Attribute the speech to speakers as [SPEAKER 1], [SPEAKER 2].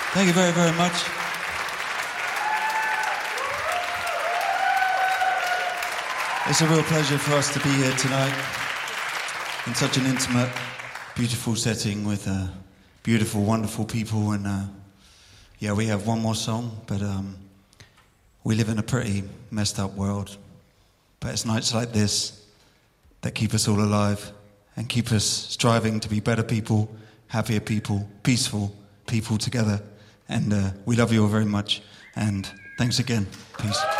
[SPEAKER 1] Thank you very, very much. It's a real pleasure for us to be here tonight in such an intimate, beautiful setting with beautiful, wonderful people. And yeah, we have one more song, but we live in a pretty messed up world. But it's nights like this that keep us all alive and keep us striving to be better people, happier people, peaceful people together. And we love you all very much. And thanks again. Peace.